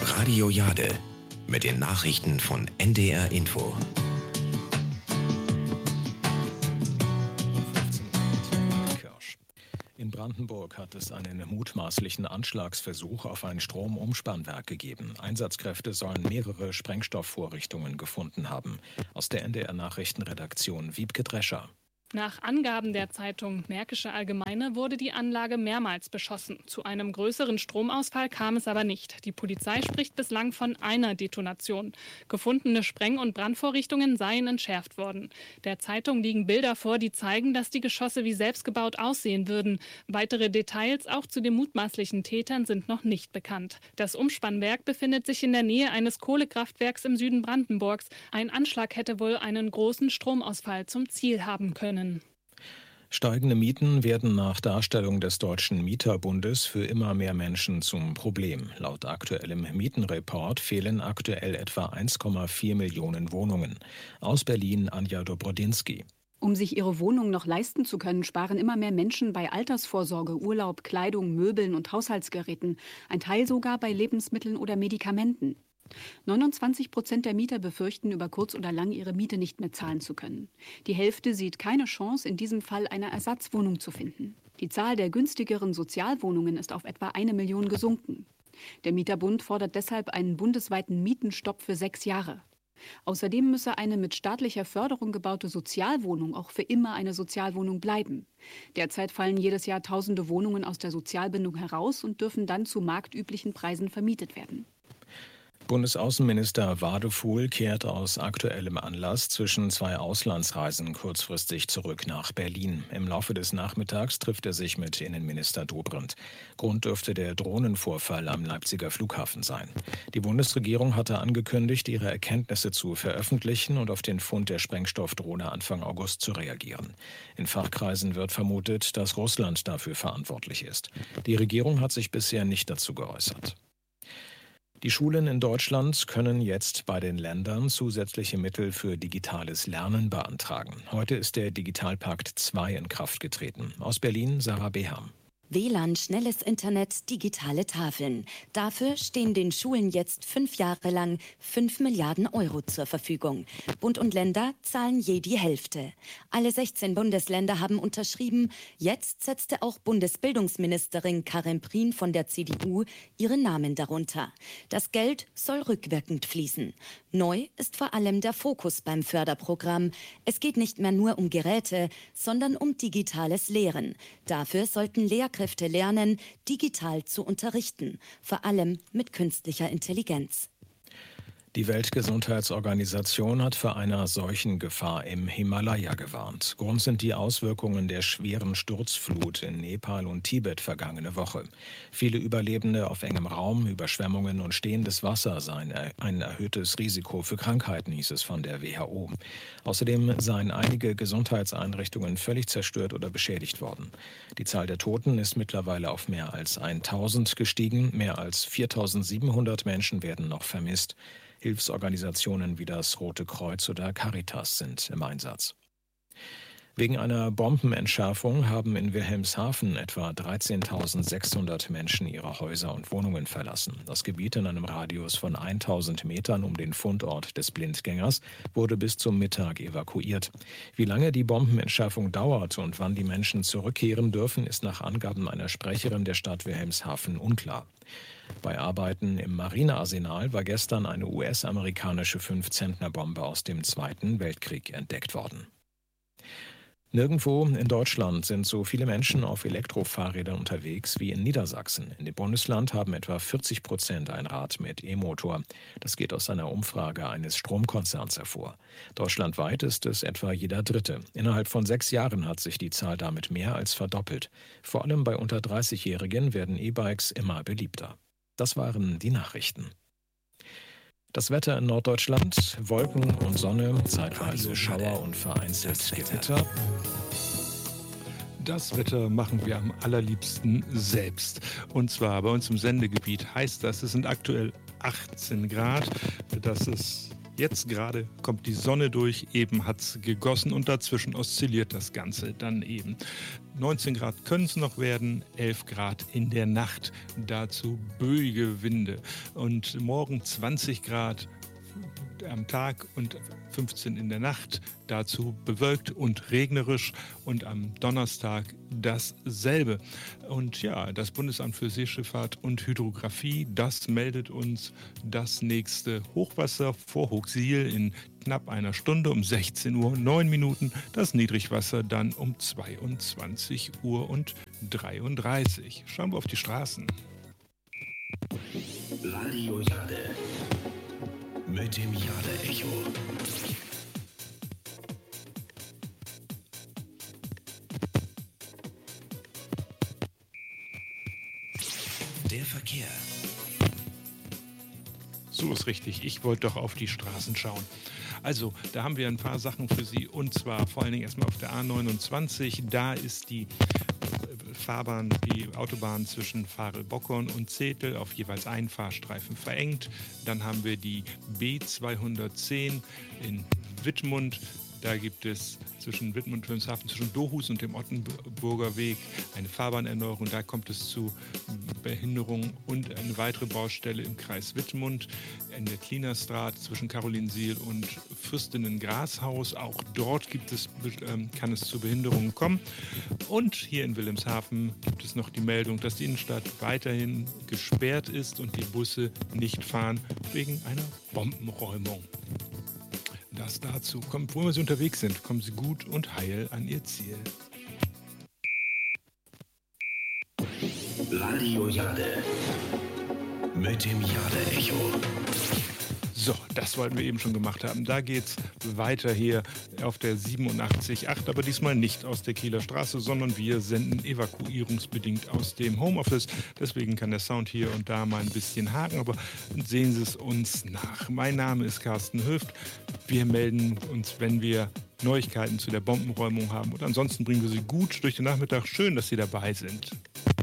Radio Jade mit den Nachrichten von NDR Info. In Brandenburg hat es einen mutmaßlichen Anschlagsversuch auf ein Stromumspannwerk gegeben. Einsatzkräfte sollen mehrere Sprengstoffvorrichtungen gefunden haben. Aus der NDR-Nachrichtenredaktion Wiebke Drescher. Nach Angaben der Zeitung Märkische Allgemeine wurde die Anlage mehrmals beschossen. Zu einem größeren Stromausfall kam es aber nicht. Die Polizei spricht bislang von einer Detonation. Gefundene Spreng- und Brandvorrichtungen seien entschärft worden. Der Zeitung liegen Bilder vor, die zeigen, dass die Geschosse wie selbstgebaut aussehen würden. Weitere Details auch zu den mutmaßlichen Tätern sind noch nicht bekannt. Das Umspannwerk befindet sich in der Nähe eines Kohlekraftwerks im Süden Brandenburgs. Ein Anschlag hätte wohl einen großen Stromausfall zum Ziel haben können. Steigende Mieten werden nach Darstellung des Deutschen Mieterbundes für immer mehr Menschen zum Problem. Laut aktuellem Mietenreport fehlen aktuell etwa 1,4 Millionen Wohnungen. Aus Berlin Anja Dobrodinsky. Um sich ihre Wohnung noch leisten zu können, sparen immer mehr Menschen bei Altersvorsorge, Urlaub, Kleidung, Möbeln und Haushaltsgeräten. Ein Teil sogar bei Lebensmitteln oder Medikamenten. 29% der Mieter befürchten, über kurz oder lang ihre Miete nicht mehr zahlen zu können. Die Hälfte sieht keine Chance, in diesem Fall eine Ersatzwohnung zu finden. Die Zahl der günstigeren Sozialwohnungen ist auf etwa 1 Million gesunken. Der Mieterbund fordert deshalb einen bundesweiten Mietenstopp für 6 Jahre. Außerdem müsse eine mit staatlicher Förderung gebaute Sozialwohnung auch für immer eine Sozialwohnung bleiben. Derzeit fallen jedes Jahr tausende Wohnungen aus der Sozialbindung heraus und dürfen dann zu marktüblichen Preisen vermietet werden. Bundesaußenminister Wadefuhl kehrt aus aktuellem Anlass zwischen 2 Auslandsreisen kurzfristig zurück nach Berlin. Im Laufe des Nachmittags trifft er sich mit Innenminister Dobrindt. Grund dürfte der Drohnenvorfall am Leipziger Flughafen sein. Die Bundesregierung hatte angekündigt, ihre Erkenntnisse zu veröffentlichen und auf den Fund der Sprengstoffdrohne Anfang August zu reagieren. In Fachkreisen wird vermutet, dass Russland dafür verantwortlich ist. Die Regierung hat sich bisher nicht dazu geäußert. Die Schulen in Deutschland können jetzt bei den Ländern zusätzliche Mittel für digitales Lernen beantragen. Heute ist der Digitalpakt 2 in Kraft getreten. Aus Berlin Sarah Beham. WLAN, schnelles Internet, digitale Tafeln. Dafür stehen den Schulen jetzt 5 Jahre lang 5 Milliarden Euro zur Verfügung. Bund und Länder zahlen je die Hälfte. Alle 16 Bundesländer haben unterschrieben. Jetzt setzte auch Bundesbildungsministerin Karin Prien von der CDU ihren Namen darunter. Das Geld soll rückwirkend fließen. Neu ist vor allem der Fokus beim Förderprogramm. Es geht nicht mehr nur um Geräte, sondern um digitales Lehren. Dafür sollten Lehrkräfte lernen, digital zu unterrichten, vor allem mit künstlicher Intelligenz. Die Weltgesundheitsorganisation hat vor einer Seuchengefahr im Himalaya gewarnt. Grund sind die Auswirkungen der schweren Sturzflut in Nepal und Tibet vergangene Woche. Viele Überlebende auf engem Raum, Überschwemmungen und stehendes Wasser seien ein erhöhtes Risiko für Krankheiten, hieß es von der WHO. Außerdem seien einige Gesundheitseinrichtungen völlig zerstört oder beschädigt worden. Die Zahl der Toten ist mittlerweile auf mehr als 1000 gestiegen. Mehr als 4700 Menschen werden noch vermisst. Hilfsorganisationen wie das Rote Kreuz oder Caritas sind im Einsatz. Wegen einer Bombenentschärfung haben in Wilhelmshaven etwa 13.600 Menschen ihre Häuser und Wohnungen verlassen. Das Gebiet in einem Radius von 1000 Metern um den Fundort des Blindgängers wurde bis zum Mittag evakuiert. Wie lange die Bombenentschärfung dauert und wann die Menschen zurückkehren dürfen, ist nach Angaben einer Sprecherin der Stadt Wilhelmshaven unklar. Bei Arbeiten im Marinearsenal war gestern eine US-amerikanische 5-Zentner-Bombe aus dem Zweiten Weltkrieg entdeckt worden. Nirgendwo in Deutschland sind so viele Menschen auf Elektrofahrrädern unterwegs wie in Niedersachsen. In dem Bundesland haben etwa 40% ein Rad mit E-Motor. Das geht aus einer Umfrage eines Stromkonzerns hervor. Deutschlandweit ist es etwa jeder Dritte. Innerhalb von 6 Jahren hat sich die Zahl damit mehr als verdoppelt. Vor allem bei unter 30-Jährigen werden E-Bikes immer beliebter. Das waren die Nachrichten. Das Wetter in Norddeutschland, Wolken und Sonne, zeitweise Schauer und vereinzelt Gewitter. Das Wetter machen wir am allerliebsten selbst. Und zwar bei uns im Sendegebiet heißt das, es sind aktuell 18 Grad. Das ist jetzt gerade, kommt die Sonne durch, eben hat es gegossen und dazwischen oszilliert das Ganze dann eben. 19 Grad können es noch werden, 11 Grad in der Nacht. Dazu böige Winde. Und morgen 20 Grad am Tag und 15 in der Nacht, dazu bewölkt und regnerisch, und am Donnerstag dasselbe. Und ja, das Bundesamt für Seeschifffahrt und Hydrographie, das meldet uns das nächste Hochwasser vor Hochsiel in knapp einer Stunde um 16 Uhr und 9 Minuten, das Niedrigwasser dann um 22 Uhr und 33. Schauen wir auf die Straßen. Radio Jade mit dem Jade-Echo. Der Verkehr. So ist richtig. Ich wollte doch auf die Straßen schauen. Also, da haben wir ein paar Sachen für Sie, und zwar vor allen Dingen erstmal auf der A29. Da ist die Fahrbahn, die Autobahn zwischen Farel-Bockern und Zetel auf jeweils einen Fahrstreifen verengt. Dann haben wir die B210 in Wittmund. Da gibt es zwischen Wittmund und Wilhelmshaven, zwischen Dohus und dem Ottenburger Weg, eine Fahrbahnerneuerung. Da kommt es zu Behinderungen, und eine weitere Baustelle im Kreis Wittmund in der Klinerstraße zwischen Carolinsiel und Fürstinnen-Grashaus. Auch dort kann es zu Behinderungen kommen. Und hier in Wilhelmshaven gibt es noch die Meldung, dass die Innenstadt weiterhin gesperrt ist und die Busse nicht fahren wegen einer Bombenräumung. Das dazu. Kommt, wo immer Sie unterwegs sind, kommen Sie gut und heil an Ihr Ziel. Radio Jade mit dem Jade-Echo. So, das wollten wir eben schon gemacht haben. Da geht's weiter hier auf der 87.8, aber diesmal nicht aus der Kieler Straße, sondern wir senden evakuierungsbedingt aus dem Homeoffice. Deswegen kann der Sound hier und da mal ein bisschen haken, aber sehen Sie es uns nach. Mein Name ist Carsten Höft. Wir melden uns, wenn wir Neuigkeiten zu der Bombenräumung haben. Und ansonsten bringen wir Sie gut durch den Nachmittag. Schön, dass Sie dabei sind.